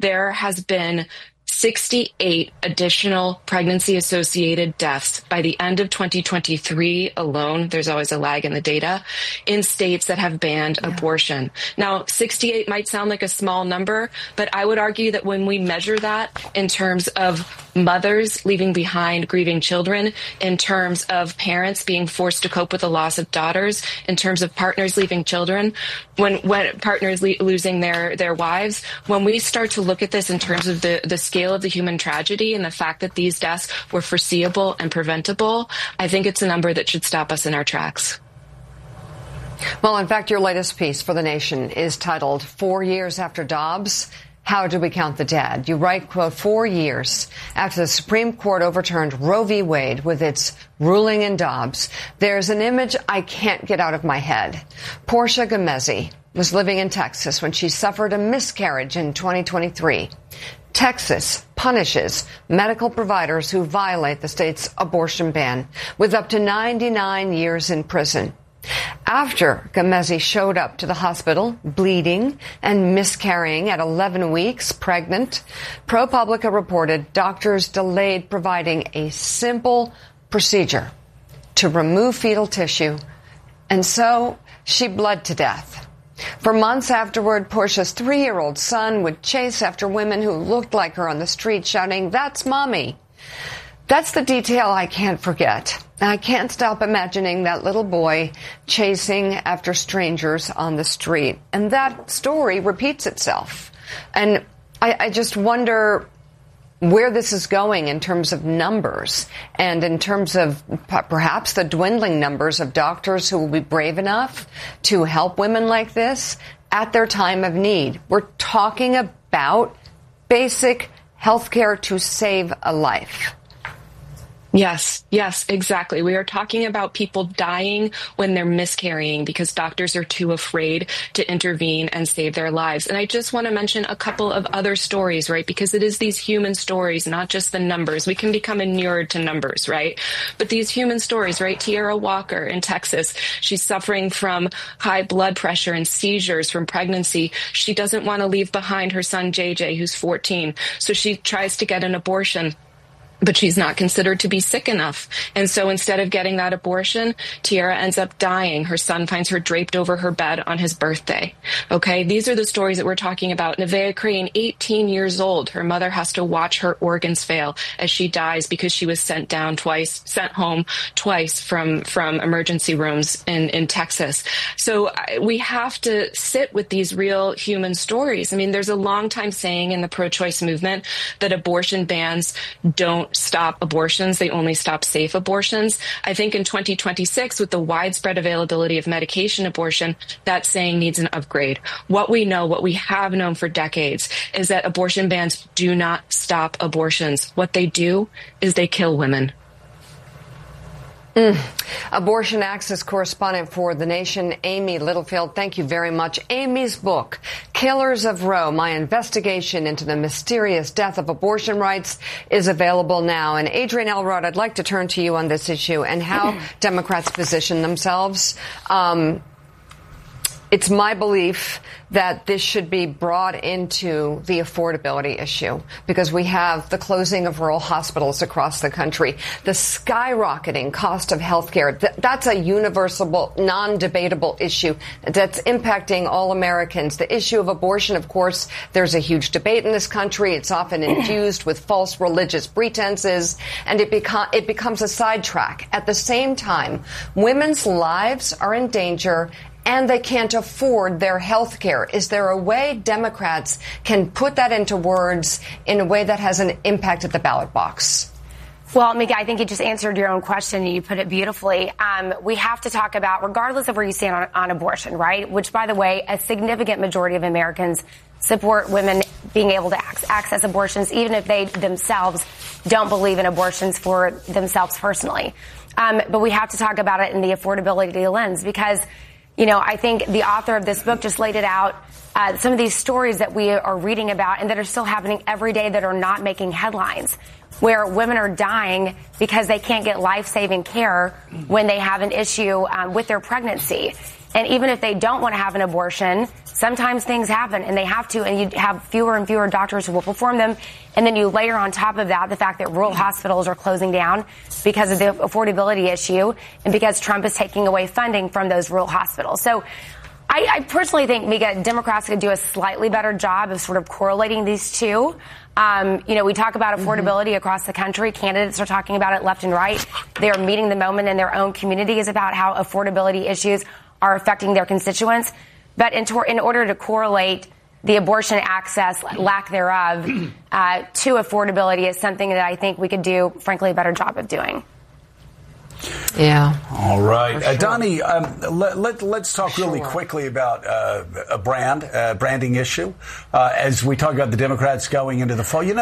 there has been 68 additional pregnancy-associated deaths by the end of 2023 alone. There's always a lag in the data in states that have banned abortion. Now, 68 might sound like a small number, but I would argue that when we measure that in terms of mothers leaving behind grieving children, in terms of parents being forced to cope with the loss of daughters, in terms of partners leaving children, when partners losing their wives, when we start to look at this in terms of the scale of the human tragedy and the fact that these deaths were foreseeable and preventable, I think it's a number that should stop us in our tracks. Well, in fact, your latest piece for The Nation is titled 4 Years After Dobbs, How Do We Count the Dead? You write, quote, 4 years after the Supreme Court overturned Roe v. Wade with its ruling in Dobbs, there's an image I can't get out of my head. Portia Gumezi was living in Texas when she suffered a miscarriage in 2023. Texas punishes medical providers who violate the state's abortion ban with up to 99 years in prison. After Gumezi showed up to the hospital bleeding and miscarrying at 11 weeks pregnant, ProPublica reported doctors delayed providing a simple procedure to remove fetal tissue, and so she bled to death. For months afterward, Portia's 3-year-old son would chase after women who looked like her on the street, shouting, "That's Mommy." That's the detail I can't forget. I can't stop imagining that little boy chasing after strangers on the street. And that story repeats itself. And I just wonder where this is going in terms of numbers and in terms of perhaps the dwindling numbers of doctors who will be brave enough to help women like this at their time of need. We're talking about basic health care to save a life. Yes, exactly. We are talking about people dying when they're miscarrying because doctors are too afraid to intervene and save their lives. And I just want to mention a couple of other stories, right? Because it is these human stories, not just the numbers. We can become inured to numbers, right? But these human stories, right? Tiara Walker in Texas, she's suffering from high blood pressure and seizures from pregnancy. She doesn't want to leave behind her son, JJ, who's 14. So she tries to get an abortion, but she's not considered to be sick enough. And so instead of getting that abortion, Tiara ends up dying. Her son finds her draped over her bed on his birthday. Okay, these are the stories that we're talking about. Nevaeh Crane, 18 years old. Her mother has to watch her organs fail as she dies because she was sent home twice from emergency rooms in Texas. So we have to sit with these real human stories. I mean, there's a long time saying in the pro-choice movement that abortion bans don't stop abortions, they only stop safe abortions. I think in 2026, with the widespread availability of medication abortion, that saying needs an upgrade. What we have known for decades, is that abortion bans do not stop abortions. What they do is they kill women. Abortion access correspondent for The Nation, Amy Littlefield. Thank you very much. Amy's book, Killers of Roe, My Investigation into the Mysterious Death of Abortion Rights, is available now. And Adrienne Elrod, I'd like to turn to you on this issue and how Democrats position themselves. It's my belief that this should be brought into the affordability issue because we have the closing of rural hospitals across the country, the skyrocketing cost of health care. That's a universal, non-debatable issue that's impacting all Americans. The issue of abortion, of course, there's a huge debate in this country. It's often infused with false religious pretenses, and it becomes a sidetrack. At the same time, women's lives are in danger and they can't afford their health care. Is there a way Democrats can put that into words in a way that has an impact at the ballot box? Well, Mika, I think you just answered your own question and you put it beautifully. We have to talk about, regardless of where you stand on abortion, right? Which, by the way, a significant majority of Americans support women being able to access abortions, even if they themselves don't believe in abortions for themselves personally. But we have to talk about it in the affordability lens because, you know, I think the author of this book just laid it out. Some of these stories that we are reading about and that are still happening every day that are not making headlines, where women are dying because they can't get life-saving care when they have an issue with their pregnancy. And even if they don't want to have an abortion, sometimes things happen and they have to, and you have fewer and fewer doctors who will perform them. And then you layer on top of that the fact that rural hospitals are closing down because of the affordability issue and because Trump is taking away funding from those rural hospitals. So I personally think, Mika, Democrats could do a slightly better job of sort of correlating these two. We talk about affordability across the country. Candidates are talking about it left and right. They are meeting the moment in their own communities about how affordability issues are affecting their constituents. But in order to correlate the abortion access, lack thereof, to affordability is something that I think we could do, frankly, a better job of doing. Yeah. All right. Sure. Donnie, let's talk really quickly about a branding issue. As we talk about the Democrats going into the fall,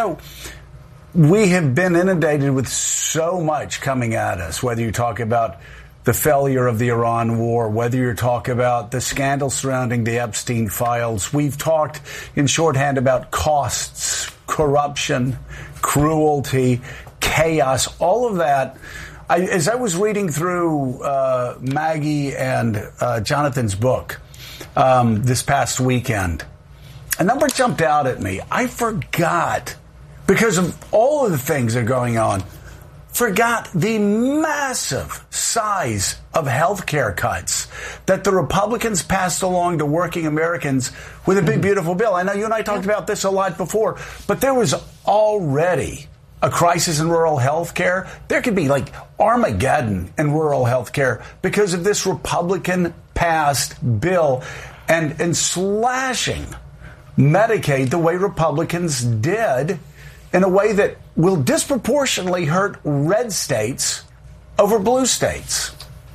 we have been inundated with so much coming at us, whether you talk about the failure of the Iran war, whether you're talking about the scandal surrounding the Epstein files. We've talked in shorthand about costs, corruption, cruelty, chaos, all of that. As I was reading through Maggie and Jonathan's book this past weekend, a number jumped out at me. I forgot, because of all of the things that are going on, forgot the massive size of health care cuts that the Republicans passed along to working Americans with a big, beautiful bill. I know you and I talked about this a lot before, but there was already a crisis in rural health care. There could be like Armageddon in rural health care because of this Republican-passed bill and slashing Medicaid the way Republicans did, in a way that will disproportionately hurt red states over blue states.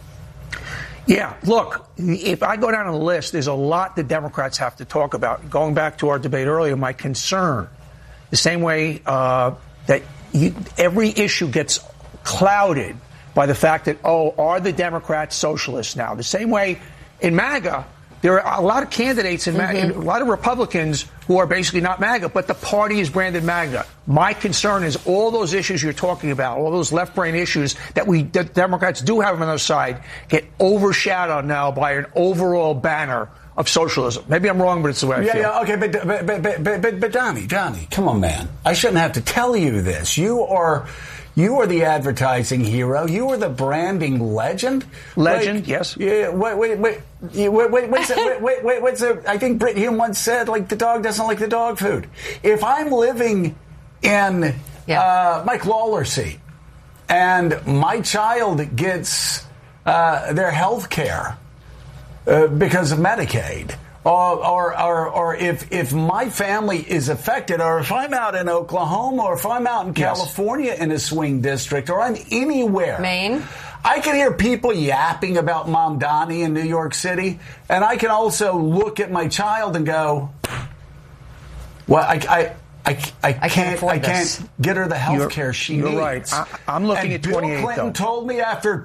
Yeah, look, if I go down on the list, there's a lot that Democrats have to talk about. Going back to our debate earlier, my concern, the same way that every issue gets clouded by the fact that, are the Democrats socialists now? The same way in MAGA, there are a lot of candidates in MAGA, a lot of Republicans who are basically not MAGA, but the party is branded MAGA. My concern is all those issues you're talking about, all those left-brain issues that Democrats do have on their side, get overshadowed now by an overall banner of socialism. Maybe I'm wrong, but it's the way I feel. Yeah, okay, but Donnie, come on, man. I shouldn't have to tell you this. You are the advertising hero. You are the branding legend. Yes. Yeah. Wait. What's I think Brit Hume once said, like, the dog doesn't like the dog food. If I'm living in Mike Lawler seat and my child gets their health care because of Medicaid, or if my family is affected, or if I'm out in Oklahoma, or if I'm out in California in a swing district, or I'm anywhere, Maine, I can hear people yapping about Mom Donnie in New York City, and I can also look at my child and go, well, I can't get her the health care she needs. You're right. I'm looking at 28, Bill Clinton told me after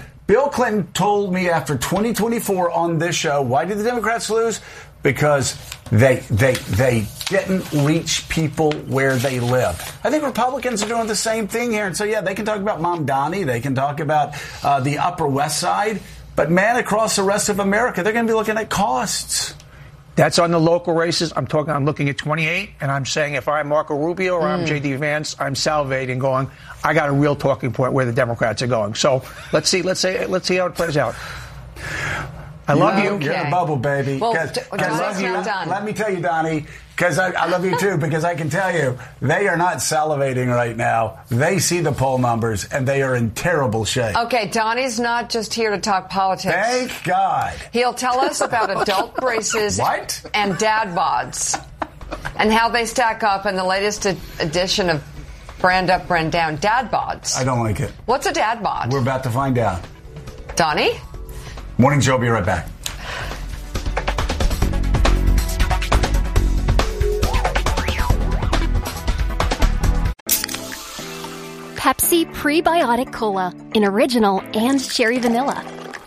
2024 on this show, why did the Democrats lose? Because they didn't reach people where they live. I think Republicans are doing the same thing here. And so, they can talk about Mom Donnie. They can talk about the Upper West Side. But, man, across the rest of America, they're going to be looking at costs. That's on the local races. I'm looking at 28, and I'm saying if I'm Marco Rubio or I'm J.D. Vance, I'm salivating, going, I got a real talking point where the Democrats are going. So let's see how it plays out. I love you. You're in a bubble, baby. Well, I love you. Let me tell you, Donnie, because I love you too, because I can tell you, they are not salivating right now. They see the poll numbers, and they are in terrible shape. Okay, Donnie's not just here to talk politics. Thank God. He'll tell us about adult braces and dad bods and how they stack up in the latest edition of Brand Up, Brand Down. Dad bods. I don't like it. What's a dad bod? We're about to find out. Donnie? Morning, Joe. Be right back. Pepsi Prebiotic Cola in original and cherry vanilla.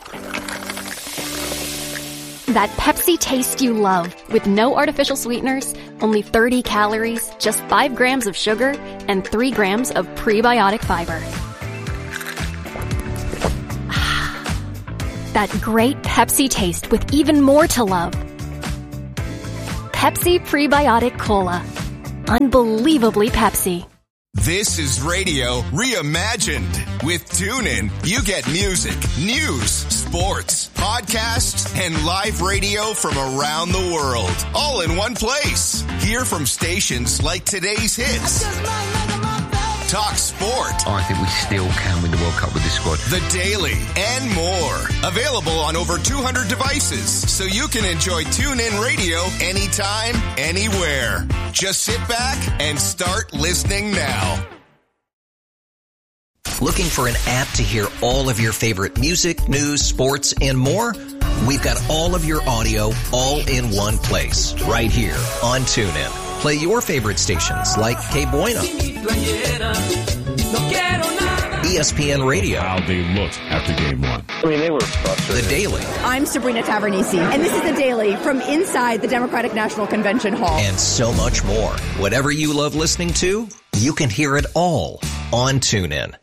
That Pepsi taste you love, with no artificial sweeteners, only 30 calories, just 5 grams of sugar, and 3 grams of prebiotic fiber. That great Pepsi taste with even more to love. Pepsi Prebiotic Cola. Unbelievably Pepsi. This is radio reimagined. With TuneIn, you get music, news, sports, podcasts, and live radio from around the world, all in one place. Hear from stations like Today's Hits, Talk Sport. I think we still can win the World Cup with this squad. The Daily, and more. Available on over 200 devices, so you can enjoy TuneIn Radio anytime, anywhere. Just sit back and start listening now. Looking for an app to hear all of your favorite music, news, sports, and more? We've got all of your audio all in one place, right here on TuneIn. Play your favorite stations like Que Bueno, ESPN Radio. How they looked after game one. I mean, they were frustrated. The Daily. I'm Sabrina Tavernisi, and this is The Daily from inside the Democratic National Convention Hall. And so much more. Whatever you love listening to, you can hear it all on TuneIn.